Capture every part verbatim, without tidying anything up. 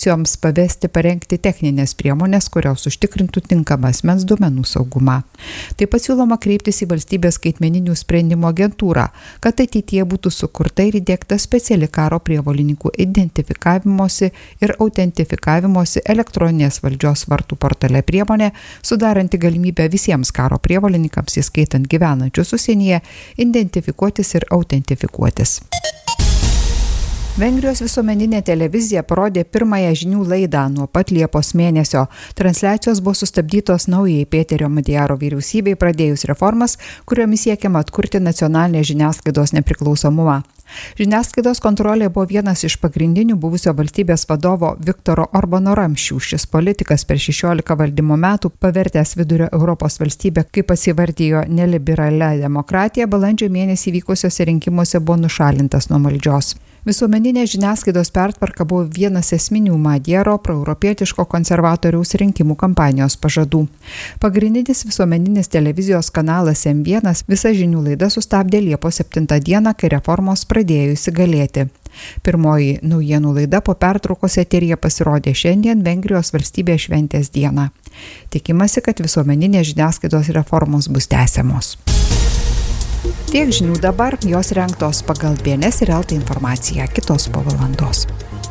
institucijoms pavesti parengti techninės priemonės, kurios užtikrintų tinkamą asmens duomenų saugumą. Taip pat siūloma kreiptis į valstybės skaitmeninių sprendimų agentūrą, kad ateityje būtų sukurta ir įdiegta speciali karo prievolininkų identifikavimosi ir autentifikavimosi elektroninės valdžios vartų portale priemonė, sudaranti galimybę visiems karo prievolininkams, įskaitant gyvenančius užsienyje, identifikuotis ir autentifikuotis. Vengrijos visuomeninė televizija parodė pirmąją žinių laidą nuo pat Liepos mėnesio. Transliacijos buvo sustabdytos naujai Pėterio Madjaro vyriausybei pradėjus reformas, kuriomis siekiama atkurti nacionalinės žiniasklaidos nepriklausomumą. Žiniasklaidos kontrolė buvo vienas iš pagrindinių buvusio valstybės vadovo Viktoro Orbano ramsčių. Šis politikas per šešiolika valdymo metų pavertęs Vidurio Europos valstybę, kaip pasivardijo neliberalia demokratija, balandžio mėnesį vykusiuose rinkimuose buvo nušalintas nuo valdžios. Visuomeninė žiniasklaidos pertvarka buvo vienas esminių Madjaro proeuropietiško konservatoriaus rinkimų kampanijos pažadų. Pagrindinis visuomeninis televizijos kanalas M vienas visą žinių laidą sustabdė Liepos septintą dieną, kai reformos pradėjo įsigalėti. Pirmoji naujienų laida po pertraukos eteryje pasirodė šiandien Vengrijos valstybės šventės dieną. Tikimasi, kad visuomeninės žiniasklaidos reformos bus tęsiamos. Tiek žinių dabar, jos rengtos pagal B N S ir L T informaciją, kitos po valandos.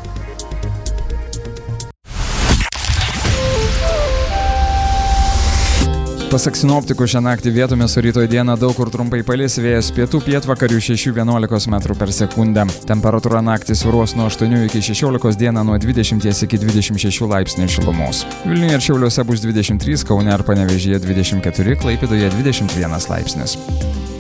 Pasak sinoptikų, šią naktį vietomis, o rytoj dieną daug kur trumpai palis, vėjas pietų pietvakarių šeši vienuolika metrų per sekundę. Temperatūra naktį svyruos nuo aštuonių iki šešiolikos, dieną nuo dvidešimt iki dvidešimt šešių laipsnių šilumos. Vilniuje ir Šiauliuose bus dvidešimt trys, Kaune ir Panevėžyje dvidešimt keturi, Klaipėdoje dvidešimt vienas laipsnis.